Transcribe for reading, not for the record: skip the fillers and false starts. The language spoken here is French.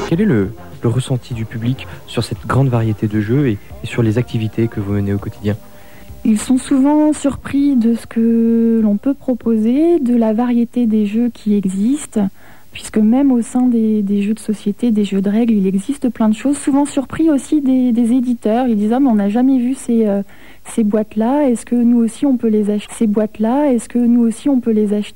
Quel est le ressenti du public sur cette grande variété de jeux et sur les activités que vous menez au quotidien? Ils sont souvent surpris de ce que l'on peut proposer, de la variété des jeux qui existent, puisque même au sein des jeux de société, des jeux de règles, il existe plein de choses. Souvent surpris aussi des éditeurs. Ils disent « Ah, mais on n'a jamais vu ces boîtes-là. Est-ce que nous aussi on peut les acheter ? Ces boîtes-là, est-ce que nous aussi on peut les acheter ?»